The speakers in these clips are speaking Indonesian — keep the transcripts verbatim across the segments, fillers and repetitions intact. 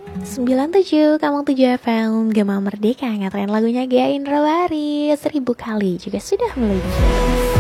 sembilan tujuh, kamu tujuh F M, Gema Merdeka, ngatain lagunya Gia Indrawari seribu kali juga sudah meluncur.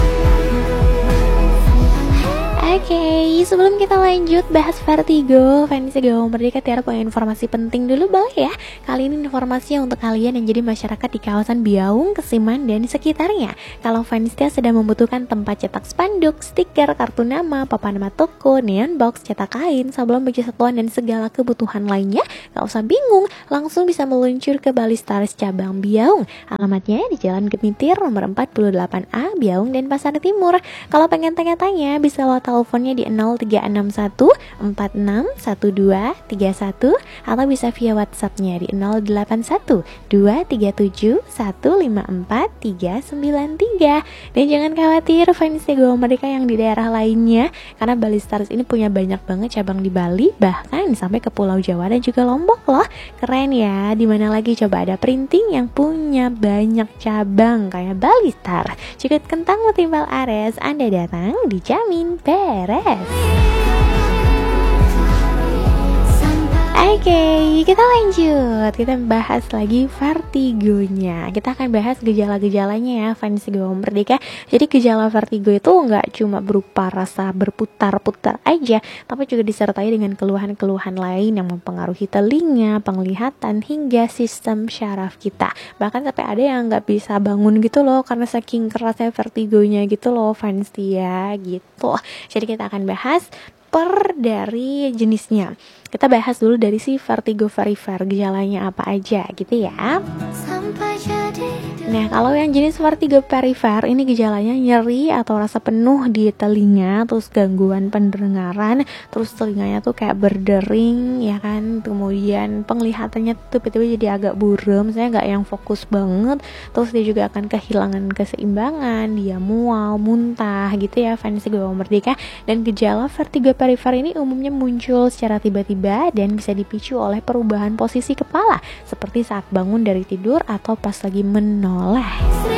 Oke, okay, sebelum kita lanjut bahas Vertigo, fans Gema Merdeka Tiara punya informasi penting dulu boleh ya. Kali ini informasi untuk kalian yang jadi masyarakat di kawasan Biaung, Kesiman, dan sekitarnya. Kalau fans Tia sedang membutuhkan tempat cetak spanduk, stiker, kartu nama, papan nama toko, neon box, cetak kain, sablon baju satuan, dan segala kebutuhan lainnya, gak usah bingung, langsung bisa meluncur ke Bali Stars cabang Biaung. Alamatnya di Jalan Gemitir nomor empat puluh delapan A, Biaung, dan Pasar Timur. Kalau pengen tanya-tanya, bisa lo teleponnya di nol tiga enam satu empat enam satu dua tiga satu atau bisa via WhatsAppnya di nol delapan satu dua tiga tujuh satu lima empat tiga sembilan tiga. Dan jangan khawatir fans Gema Merdeka yang di daerah lainnya, karena Bali Stars ini punya banyak banget cabang di Bali, bahkan sampai ke Pulau Jawa dan juga Lombok loh. Keren ya, dimana lagi coba ada printing yang punya banyak cabang kayak Bali Stars. Cikut kentang mutimbal ares, Anda datang dijamin beres. Oke, okay, kita lanjut. Kita bahas lagi vertigonya. Kita akan bahas gejala-gejalanya ya, fans Gema Merdeka. Jadi gejala vertigo itu nggak cuma berupa rasa berputar-putar aja, tapi juga disertai dengan keluhan-keluhan lain yang mempengaruhi telinga, penglihatan, hingga sistem syaraf kita. Bahkan sampai ada yang nggak bisa bangun gitu loh, karena saking kerasnya vertigonya gitu loh, fans dia gitu. Jadi kita akan bahas per dari jenisnya. Kita bahas dulu dari si vertigo perifer, gejalanya apa aja gitu ya. Nah, kalau yang jenis vertigo perifer ini gejalanya nyeri atau rasa penuh di telinga, terus gangguan pendengaran, terus telinganya tuh kayak berdering ya kan, kemudian penglihatannya tuh tiba-tiba jadi agak buram, saya nggak yang fokus banget, terus dia juga akan kehilangan keseimbangan, dia mual, muntah gitu ya fans Gema Merdeka. Dan gejala vertigo perifer ini umumnya muncul secara tiba-tiba dan bisa dipicu oleh perubahan posisi kepala seperti saat bangun dari tidur atau pas lagi menoleh.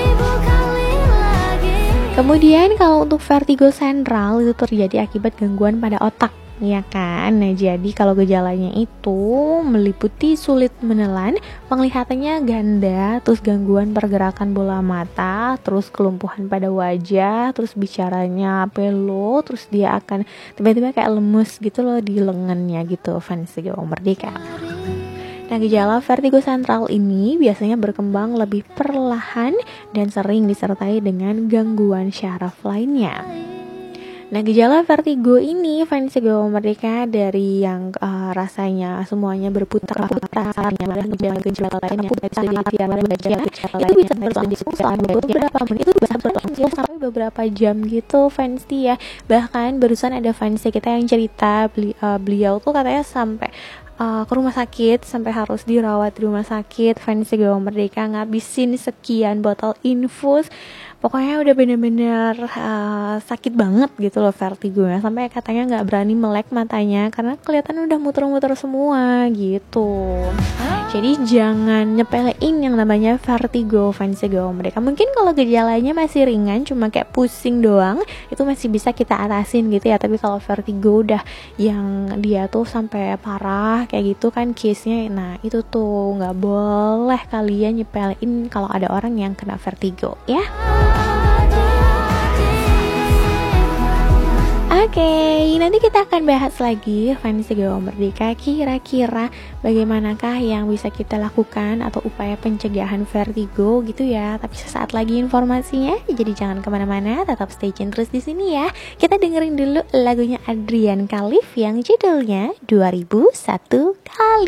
Kemudian kalau untuk vertigo sentral itu terjadi akibat gangguan pada otak, ya kan? Nah, jadi kalau gejalanya itu meliputi sulit menelan, penglihatannya ganda, terus gangguan pergerakan bola mata, terus kelumpuhan pada wajah, terus bicaranya pelo, terus dia akan tiba-tiba kayak lemes gitu loh di lengannya gitu, fans Gema Merdeka. Nah, gejala vertigo sentral ini biasanya berkembang lebih perlahan dan sering disertai dengan gangguan syaraf lainnya. Nah, gejala vertigo ini fans Gema Merdeka dari yang uh, rasanya semuanya berputar-putar, gejala-gejala lain yang bisa Tiara baca itu bisa berlangsung selama beberapa menit, itu bisa berlangsung sampai beberapa jam gitu fans ya. Bahkan barusan ada fans kita yang cerita beli, uh, beliau tuh katanya sampai Uh, ke rumah sakit, sampai harus dirawat di rumah sakit. Fans Gema Merdeka ngabisin sekian botol infus, pokoknya udah bener-bener uh, sakit banget gitu loh vertigonya, sampai katanya nggak berani melek matanya karena kelihatan udah muter-muter semua gitu. Jadi jangan nyepelein yang namanya vertigo fans Gema Merdeka. Mungkin kalau gejalanya masih ringan, cuma kayak pusing doang, itu masih bisa kita atasin gitu ya. Tapi kalau vertigo udah yang dia tuh sampai parah kayak gitu kan case-nya, nah itu tuh nggak boleh kalian nyepelein kalau ada orang yang kena vertigo ya. Oke, okay, nanti kita akan bahas lagi fans Gema Merdeka, kira-kira bagaimanakah yang bisa kita lakukan atau upaya pencegahan vertigo gitu ya. Tapi sesaat lagi informasinya, jadi jangan kemana-mana, tetap stay tune terus di sini ya. Kita dengerin dulu lagunya Adrian Khalif yang judulnya dua ribu satu Kali.